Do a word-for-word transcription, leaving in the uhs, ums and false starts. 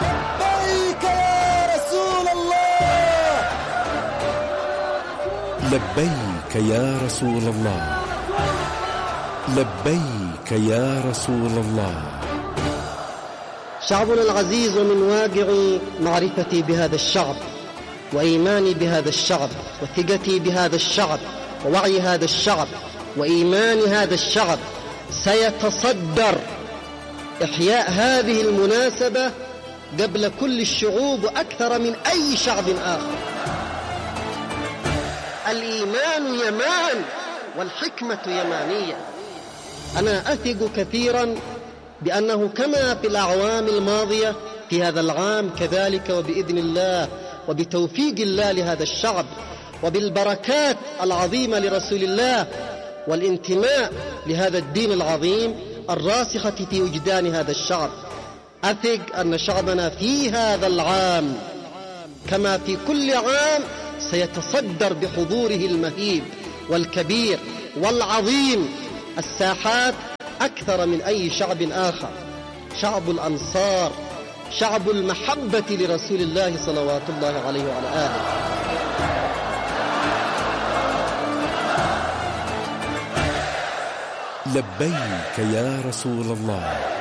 لبيك يا رسول الله، لبيك يا رسول الله، لبيك يا رسول الله. شعبنا العزيز، ومن واقع معرفتي بهذا الشعب وإيماني بهذا الشعب وثقتي بهذا الشعب ووعي هذا الشعب وإيمان هذا الشعب، سيتصدر إحياء هذه المناسبة قبل كل الشعوب وأكثر من أي شعب آخر. الإيمان يمان والحكمة يمانية. أنا أثق كثيرا بأنه كما في الأعوام الماضية في هذا العام كذلك، وبإذن الله وبتوفيق الله لهذا الشعب وبالبركات العظيمة لرسول الله والانتماء لهذا الدين العظيم الراسخة في وجدان هذا الشعب، أثق أن شعبنا في هذا العام كما في كل عام سيتصدر بحضوره المهيب والكبير والعظيم الساحات أكثر من أي شعب آخر. شعب الأنصار، شعب المحبة لرسول الله صلوات الله عليه وعلى آله. لبيك يا رسول الله،